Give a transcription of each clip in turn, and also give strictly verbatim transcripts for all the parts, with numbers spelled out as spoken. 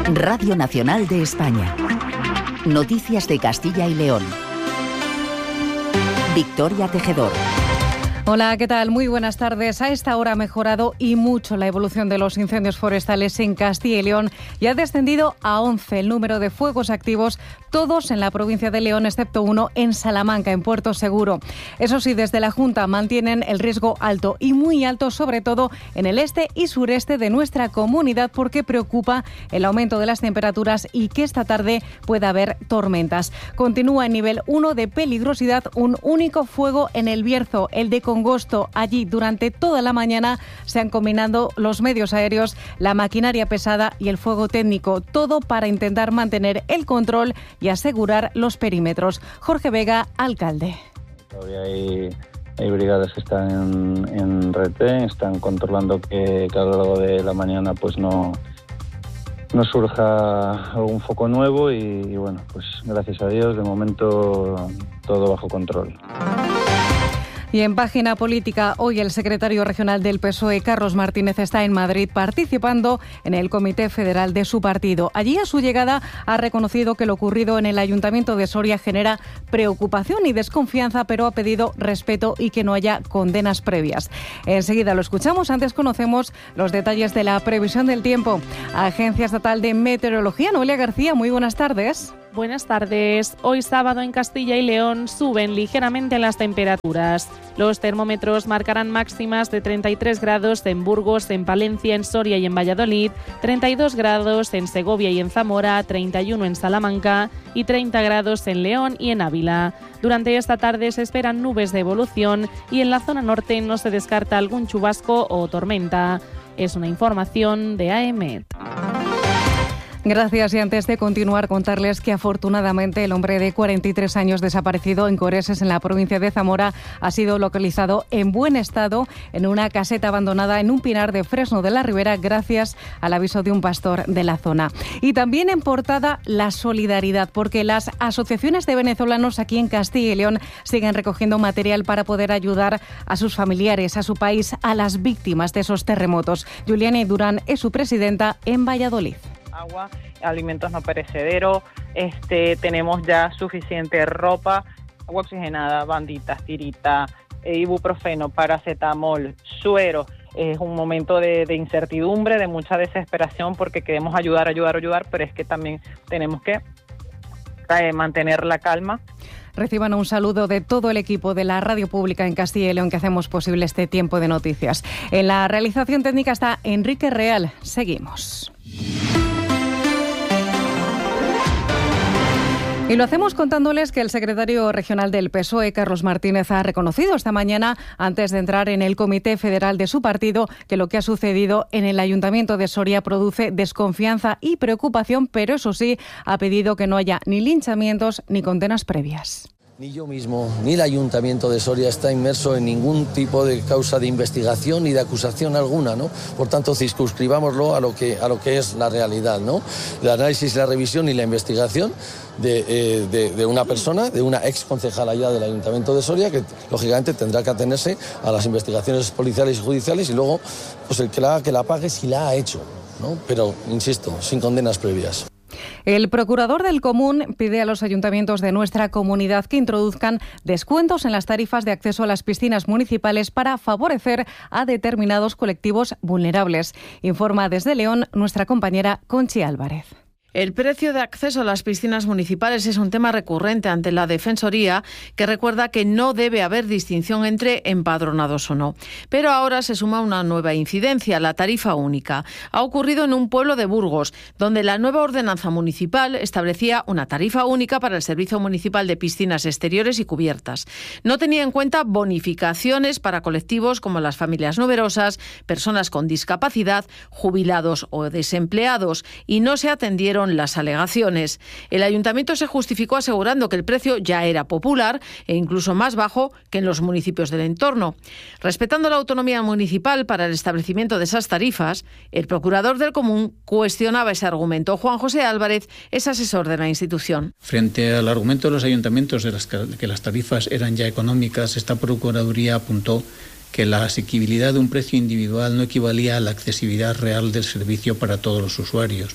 Radio Nacional de España. Noticias de Castilla y León. Victoria Tejedor. Hola, ¿qué tal? Muy buenas tardes. A esta hora ha mejorado y mucho la evolución de los incendios forestales en Castilla y León y ha descendido a once el número de fuegos activos, todos en la provincia de León, excepto uno en Salamanca, en Puerto Seguro. Eso sí, desde la Junta mantienen el riesgo alto y muy alto, sobre todo en el este y sureste de nuestra comunidad, porque preocupa el aumento de las temperaturas y que esta tarde pueda haber tormentas. Continúa en nivel uno de peligrosidad un único fuego en el Bierzo, el de Congosto. Allí durante toda la mañana se han combinado los medios aéreos, la maquinaria pesada y el fuego técnico, todo para intentar mantener el control y asegurar los perímetros. Jorge Vega, alcalde. Todavía hay, hay brigadas que están en, en retén, están controlando que, que a lo largo de la mañana pues no, no surja algún foco nuevo y, y bueno, pues gracias a Dios de momento todo bajo control. Y en página política, hoy el secretario regional del P S O E, Carlos Martínez, está en Madrid participando en el Comité Federal de su partido. Allí, a su llegada, ha reconocido que lo ocurrido en el Ayuntamiento de Soria genera preocupación y desconfianza, pero ha pedido respeto y que no haya condenas previas. Enseguida lo escuchamos, antes conocemos los detalles de la previsión del tiempo. Agencia Estatal de Meteorología, Noelia García, muy buenas tardes. Buenas tardes. Hoy sábado en Castilla y León suben ligeramente las temperaturas. Los termómetros marcarán máximas de treinta y tres grados en Burgos, en Palencia, en Soria y en Valladolid, treinta y dos grados en Segovia y en Zamora, treinta y uno en Salamanca y treinta grados en León y en Ávila. Durante esta tarde se esperan nubes de evolución y en la zona norte no se descarta algún chubasco o tormenta. Es una información de A E M E T. Gracias. Y antes de continuar, contarles que afortunadamente el hombre de cuarenta y tres años desaparecido en Coreses, en la provincia de Zamora, ha sido localizado en buen estado en una caseta abandonada en un pinar de Fresno de la Ribera, gracias al aviso de un pastor de la zona. Y también en portada, la solidaridad, porque las asociaciones de venezolanos aquí en Castilla y León siguen recogiendo material para poder ayudar a sus familiares, a su país, a las víctimas de esos terremotos. Juliana Durán es su presidenta en Valladolid. Agua, alimentos no perecederos, este, tenemos ya suficiente ropa, agua oxigenada, banditas, tirita, eh, ibuprofeno, paracetamol, suero. Es un momento de, de incertidumbre, de mucha desesperación porque queremos ayudar, ayudar, ayudar, pero es que también tenemos que eh, mantener la calma. Reciban un saludo de todo el equipo de la Radio Pública en Castilla y León que hacemos posible este tiempo de noticias. En la realización técnica está Enrique Real. Seguimos. Y lo hacemos contándoles que el secretario regional del P S O E, Carlos Martínez, ha reconocido esta mañana, antes de entrar en el Comité Federal de su partido, que lo que ha sucedido en el Ayuntamiento de Soria produce desconfianza y preocupación, pero eso sí, ha pedido que no haya ni linchamientos ni condenas previas. Ni yo mismo, ni el Ayuntamiento de Soria está inmerso en ningún tipo de causa de investigación ni de acusación alguna, ¿no? Por tanto, circunscribámoslo a lo que, a lo que es la realidad, ¿no? El análisis, la revisión y la investigación de, eh, de, de una persona, de una ex concejala ya del Ayuntamiento de Soria, que lógicamente tendrá que atenerse a las investigaciones policiales y judiciales y luego, pues el que la haga, que la pague si la ha hecho, ¿no? Pero, insisto, sin condenas previas. El procurador del Común pide a los ayuntamientos de nuestra comunidad que introduzcan descuentos en las tarifas de acceso a las piscinas municipales para favorecer a determinados colectivos vulnerables. Informa desde León nuestra compañera Conchi Álvarez. El precio de acceso a las piscinas municipales es un tema recurrente ante la Defensoría, que recuerda que no debe haber distinción entre empadronados o no. Pero ahora se suma una nueva incidencia, la tarifa única. Ha ocurrido en un pueblo de Burgos, donde la nueva ordenanza municipal establecía una tarifa única para el Servicio Municipal de Piscinas Exteriores y Cubiertas. No tenía en cuenta bonificaciones para colectivos como las familias numerosas, personas con discapacidad, jubilados o desempleados, y no se atendieron las alegaciones. El ayuntamiento se justificó asegurando que el precio ya era popular e incluso más bajo que en los municipios del entorno. Respetando la autonomía municipal para el establecimiento de esas tarifas, el procurador del Común cuestionaba ese argumento. Juan José Álvarez es asesor de la institución. Frente al argumento de los ayuntamientos de las que las tarifas eran ya económicas, esta Procuraduría apuntó que la asequibilidad de un precio individual no equivalía a la accesibilidad real del servicio para todos los usuarios.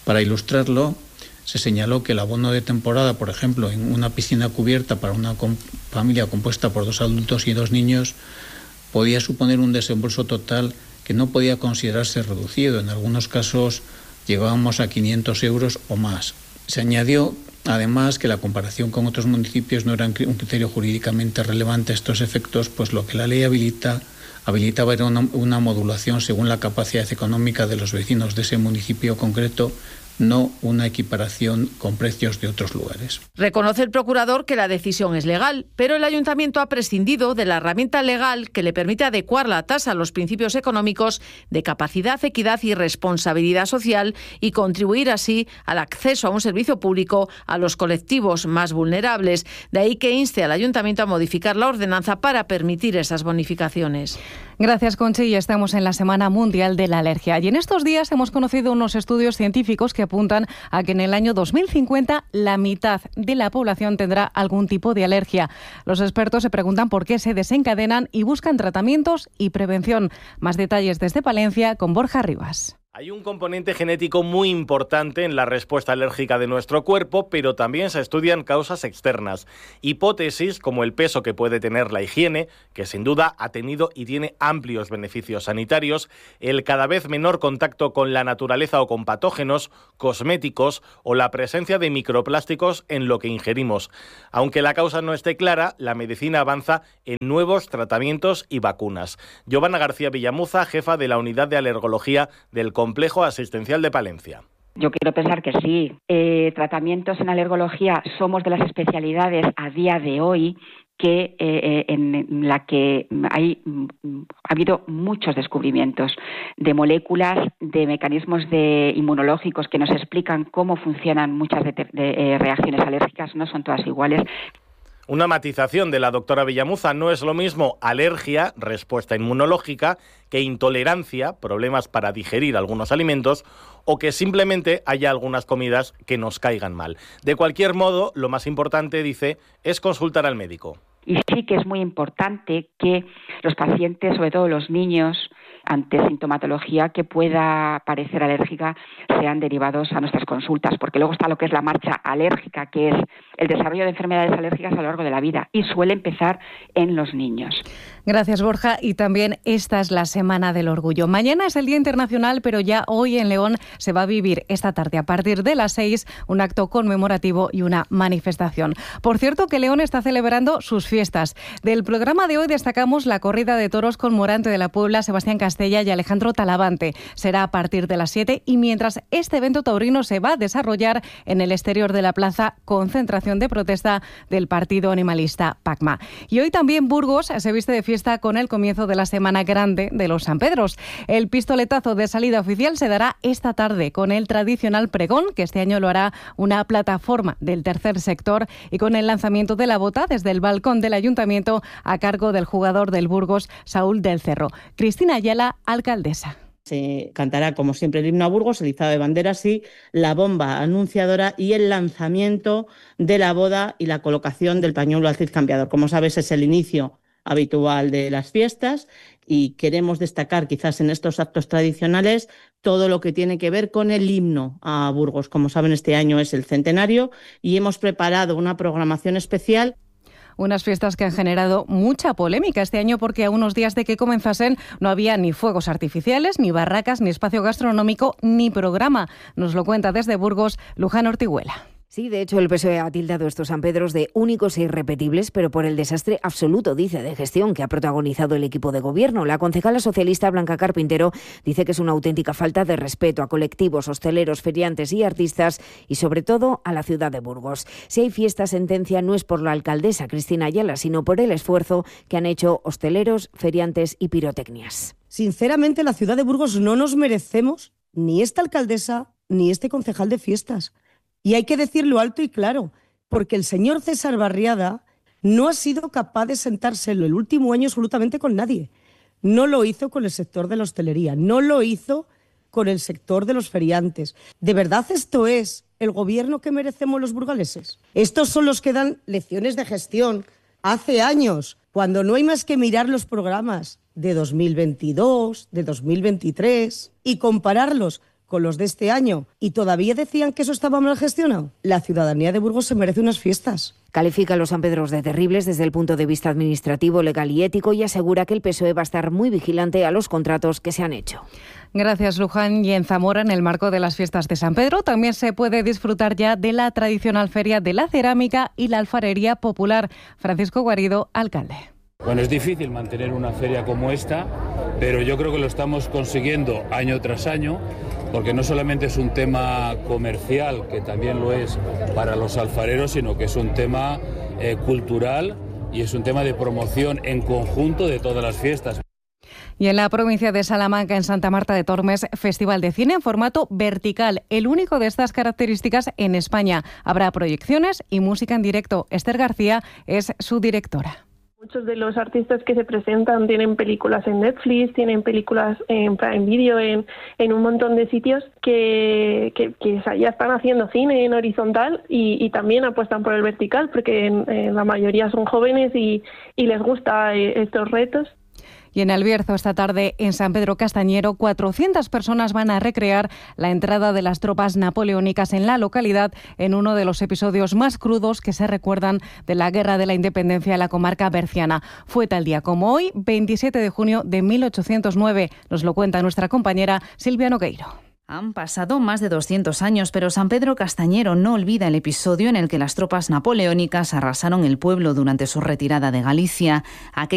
Para ilustrarlo, se señaló que el abono de temporada, por ejemplo, en una piscina cubierta para una com- familia compuesta por dos adultos y dos niños, podía suponer un desembolso total que no podía considerarse reducido. En algunos casos llegábamos a quinientos euros o más. Se añadió, además, que la comparación con otros municipios no era un criterio jurídicamente relevante a estos efectos, pues lo que la ley habilita, habilitaba era una, una modulación según la capacidad económica de los vecinos de ese municipio concreto, no una equiparación con precios de otros lugares. Reconoce el procurador que la decisión es legal, pero el ayuntamiento ha prescindido de la herramienta legal que le permite adecuar la tasa a los principios económicos de capacidad, equidad y responsabilidad social y contribuir así al acceso a un servicio público a los colectivos más vulnerables. De ahí que inste al ayuntamiento a modificar la ordenanza para permitir esas bonificaciones. Gracias, Conchi, y estamos en la Semana Mundial de la Alergia. Y en estos días hemos conocido unos estudios científicos que apuntan a que en el año dos mil cincuenta la mitad de la población tendrá algún tipo de alergia. Los expertos se preguntan por qué se desencadenan y buscan tratamientos y prevención. Más detalles desde Palencia con Borja Rivas. Hay un componente genético muy importante en la respuesta alérgica de nuestro cuerpo, pero también se estudian causas externas. Hipótesis como el peso que puede tener la higiene, que sin duda ha tenido y tiene amplios beneficios sanitarios, el cada vez menor contacto con la naturaleza o con patógenos, cosméticos o la presencia de microplásticos en lo que ingerimos. Aunque la causa no esté clara, la medicina avanza en nuevos tratamientos y vacunas. Giovanna García Villamuza, jefa de la Unidad de Alergología del Complejo Asistencial de Palencia. Yo quiero pensar que sí. Eh, tratamientos en alergología somos de las especialidades a día de hoy que eh, en la que hay ha habido muchos descubrimientos de moléculas, de mecanismos de inmunológicos que nos explican cómo funcionan muchas de, de, de reacciones alérgicas, no son todas iguales. Una matización de la doctora Villamuza: no es lo mismo alergia, respuesta inmunológica, que intolerancia, problemas para digerir algunos alimentos, o que simplemente haya algunas comidas que nos caigan mal. De cualquier modo, lo más importante, dice, es consultar al médico. Y sí que es muy importante que los pacientes, sobre todo los niños, ante sintomatología que pueda parecer alérgica, sean derivados a nuestras consultas, porque luego está lo que es la marcha alérgica, que es el desarrollo de enfermedades alérgicas a lo largo de la vida y suele empezar en los niños. Gracias, Borja. Y también esta es la Semana del Orgullo. Mañana es el Día Internacional, pero ya hoy en León se va a vivir esta tarde a partir de las seis un acto conmemorativo y una manifestación. Por cierto, que León está celebrando sus fiestas. Del programa de hoy destacamos la corrida de toros con Morante de la Puebla, Sebastián Castella y Alejandro Talavante. Será a partir de las siete y mientras este evento taurino se va a desarrollar en el exterior de la plaza, concentración de protesta del partido animalista PACMA. Y hoy también Burgos se viste de fiesta con el comienzo de la Semana Grande de los San Pedros. El pistoletazo de salida oficial se dará esta tarde con el tradicional pregón, que este año lo hará una plataforma del tercer sector, y con el lanzamiento de la bota desde el balcón del Ayuntamiento a cargo del jugador del Burgos, Saúl del Cerro. Cristina Ayala, alcaldesa. Se cantará, como siempre, el himno a Burgos, el izado de banderas y la bomba anunciadora y el lanzamiento de la boda y la colocación del pañuelo al Cid Cambiador. Como sabes, es el inicio habitual de las fiestas y queremos destacar quizás en estos actos tradicionales todo lo que tiene que ver con el himno a Burgos. Como saben, este año es el centenario y hemos preparado una programación especial. Unas fiestas que han generado mucha polémica este año porque a unos días de que comenzasen no había ni fuegos artificiales, ni barracas, ni espacio gastronómico, ni programa. Nos lo cuenta desde Burgos Luján Ortiguela. Sí, de hecho el P S O E ha tildado estos San Pedros de únicos e irrepetibles, pero por el desastre absoluto, dice, de gestión que ha protagonizado el equipo de gobierno. La concejala socialista Blanca Carpintero dice que es una auténtica falta de respeto a colectivos, hosteleros, feriantes y artistas y sobre todo a la ciudad de Burgos. Si hay fiesta, sentencia, no es por la alcaldesa Cristina Ayala, sino por el esfuerzo que han hecho hosteleros, feriantes y pirotecnias. Sinceramente, la ciudad de Burgos no nos merecemos ni esta alcaldesa ni este concejal de fiestas. Y hay que decirlo alto y claro, porque el señor César Barriada no ha sido capaz de sentarse en el último año absolutamente con nadie. No lo hizo con el sector de la hostelería, no lo hizo con el sector de los feriantes. ¿De verdad esto es el gobierno que merecemos los burgaleses? Estos son los que dan lecciones de gestión hace años, cuando no hay más que mirar los programas de dos mil veintidós, de dos mil veintitrés y compararlos con los de este año y todavía decían que eso estaba mal gestionado. La ciudadanía de Burgos se merece unas fiestas. Califica a los sanpedros de terribles desde el punto de vista administrativo, legal y ético y asegura que el P S O E va a estar muy vigilante a los contratos que se han hecho. Gracias, Luján. Y en Zamora, en el marco de las fiestas de San Pedro, también se puede disfrutar ya de la tradicional feria de la cerámica y la alfarería popular. Francisco Guarido, alcalde. Bueno, es difícil mantener una feria como esta, pero yo creo que lo estamos consiguiendo año tras año, porque no solamente es un tema comercial, que también lo es para los alfareros, sino que es un tema eh, cultural y es un tema de promoción en conjunto de todas las fiestas. Y en la provincia de Salamanca, en Santa Marta de Tormes, Festival de Cine en formato vertical, el único de estas características en España. Habrá proyecciones y música en directo. Esther García es su directora. Muchos de los artistas que se presentan tienen películas en Netflix, tienen películas en Prime Video, en, en un montón de sitios que, que, que ya están haciendo cine en horizontal y, y también apuestan por el vertical porque en, en la mayoría son jóvenes y, y les gustan estos retos. Y en El Bierzo, esta tarde, en San Pedro Castañero, cuatrocientas personas van a recrear la entrada de las tropas napoleónicas en la localidad en uno de los episodios más crudos que se recuerdan de la Guerra de la Independencia en la comarca berciana. Fue tal día como hoy, veintisiete de junio de mil ochocientos nueve. Nos lo cuenta nuestra compañera Silvia Nogueiro. Han pasado más de doscientos años, pero San Pedro Castañero no olvida el episodio en el que las tropas napoleónicas arrasaron el pueblo durante su retirada de Galicia. Aquel